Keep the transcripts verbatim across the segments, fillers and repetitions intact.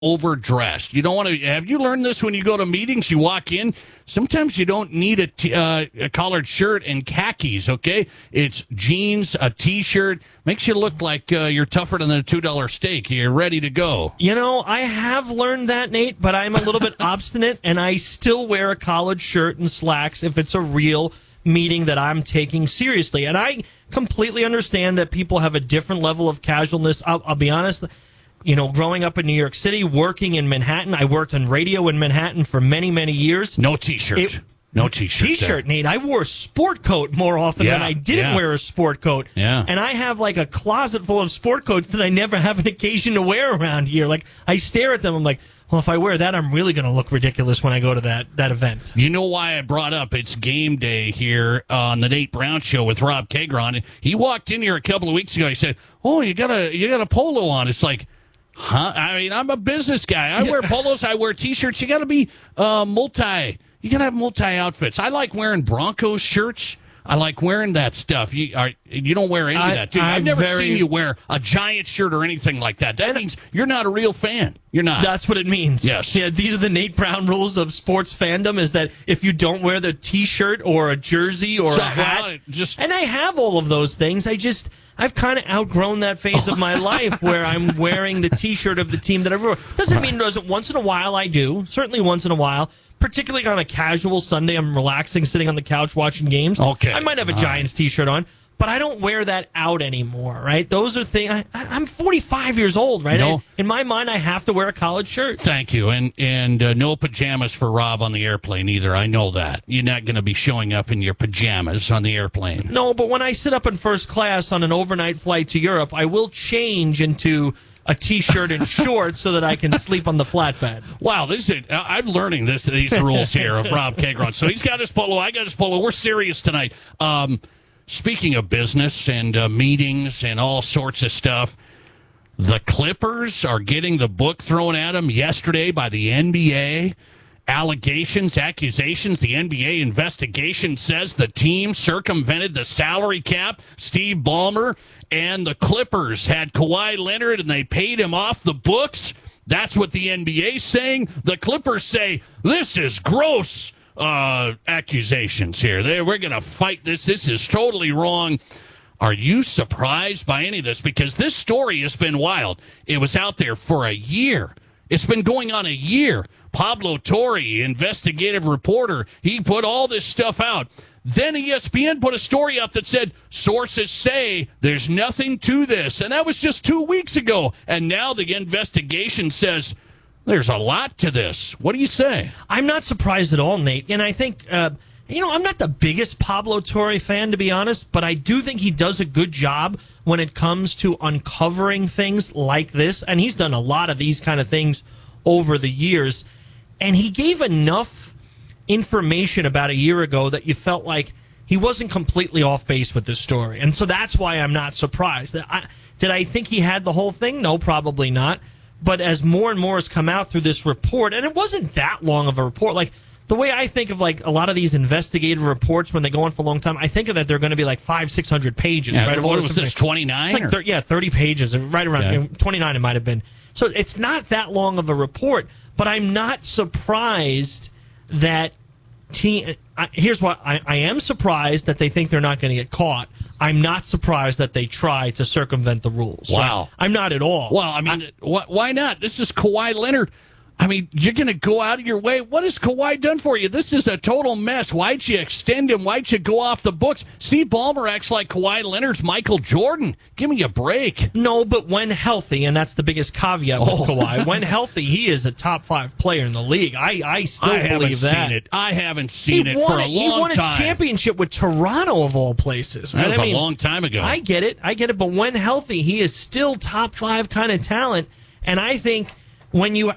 overdressed. You don't want to. Have you learned this when you go to meetings? You walk in. Sometimes you don't need a, t- uh, a collared shirt and khakis. Okay, it's jeans, a t-shirt makes you look like uh, you're tougher than a two dollar steak. You're ready to go. You know, I have learned that, Nate, but I'm a little bit obstinate, and I still wear a collared shirt and slacks if it's a real meeting that I'm taking seriously. And I completely understand that people have a different level of casualness. I'll, I'll be honest. You know, growing up in New York City, working in Manhattan, I worked on radio in Manhattan for many, many years. No T-shirt. It, no T-shirt. T-shirt, there. Nate. I wore a sport coat more often yeah, than I didn't yeah. wear a sport coat. Yeah. And I have like a closet full of sport coats that I never have an occasion to wear around here. Like, I stare at them, I'm like, well, if I wear that, I'm really going to look ridiculous when I go to that, that event. You know why I brought up it's game day here on the Nate Brown Show with Rob Kagron. He walked in here a couple of weeks ago. He said, oh, you got a you got a polo on. It's like, huh? I mean, I'm a business guy. I wear polos. I wear T-shirts. You got to be uh, multi. You got to have multi outfits. I like wearing Broncos shirts. I like wearing that stuff. You are you don't wear any I, of that, do you? I'm I've never very, seen you wear a Giant shirt or anything like that. That means you're not a real fan. You're not. That's what it means. Yes. Yeah, these are the Nate Brown rules of sports fandom, is that if you don't wear the T-shirt or a jersey or so, a hat, well, just and I have all of those things, I just... I've kind of outgrown that phase of my life where I'm wearing the T-shirt of the team that I wore. Doesn't mean doesn't. Once in a while I do. Certainly once in a while. Particularly on a casual Sunday, I'm relaxing, sitting on the couch watching games. Okay. I might have a Giants T-shirt on, but I don't wear that out anymore, right? Those are things... I, I'm forty-five years old, right? No. I, in my mind, I have to wear a collared shirt. Thank you. And and uh, no pajamas for Rob on the airplane either. I know that. You're not going to be showing up in your pajamas on the airplane. No, but when I sit up in first class on an overnight flight to Europe, I will change into a T-shirt and shorts so that I can sleep on the flatbed. Wow, this is I'm learning this these rules here of Rob Kagron. So he's got his polo, I got his polo. We're serious tonight. Um, speaking of business and uh, meetings and all sorts of stuff, the Clippers are getting the book thrown at them yesterday by the N B A. Allegations, accusations. The N B A investigation says the team circumvented the salary cap. Steve Ballmer and the Clippers had Kawhi Leonard and they paid him off the books. That's what the N B A's saying. The Clippers say this is gross uh, accusations here. They, we're going to fight this. This is totally wrong. Are you surprised by any of this? Because this story has been wild. It was out there for a year. It's been going on a year. Pablo Torre, investigative reporter, he put all this stuff out. Then E S P N put a story up that said, sources say there's nothing to this. And that was just two weeks ago. And now the investigation says there's a lot to this. What do you say? I'm not surprised at all, Nate. And I think, uh, you know, I'm not the biggest Pablo Torre fan, to be honest, but I do think he does a good job when it comes to uncovering things like this. And he's done a lot of these kind of things over the years. And he gave enough information about a year ago that you felt like he wasn't completely off base with this story. And so that's why I'm not surprised. I, did I think he had the whole thing? No, probably not. But as more and more has come out through this report, and it wasn't that long of a report, like the way I think of like a lot of these investigative reports when they go on for a long time, I think of that they're going to be like five, six hundred pages, yeah, right? Of what all was this, twenty-nine? Like thir- yeah, thirty pages, right around yeah. twenty-nine. It might have been. So it's not that long of a report, but I'm not surprised that team. I, here's what I, I am surprised that they think they're not going to get caught. I'm not surprised that they try to circumvent the rules. Wow, like, I'm not at all. Well, I mean, I, wh- why not? This is Kawhi Leonard. I mean, you're going to go out of your way. What has Kawhi done for you? This is a total mess. Why'd you extend him? Why'd you go off the books? Steve Ballmer acts like Kawhi Leonard's Michael Jordan. Give me a break. No, but when healthy, and that's the biggest caveat with oh. Kawhi, when healthy, he is a top five player in the league. I, I still I believe that. Seen it. I haven't seen he it won for a it. long time. He won time. a championship with Toronto, of all places. Right? That was I mean, a long time ago. I get it. I get it. But when healthy, he is still top five kind of talent. And I think when you...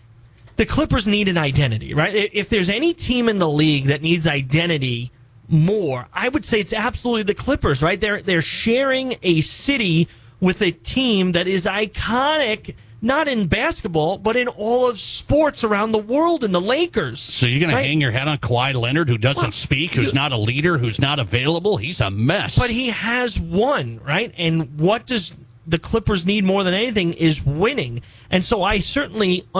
The Clippers need an identity, right? If there's any team in the league that needs identity more, I would say it's absolutely the Clippers, right? They're they're sharing a city with a team that is iconic, not in basketball, but in all of sports around the world, in the Lakers. So you're going right? to hang your head on Kawhi Leonard, who doesn't well, speak, who's you, not a leader, who's not available? He's a mess. But he has won, right? And what does... the Clippers need more than anything is winning. And so I certainly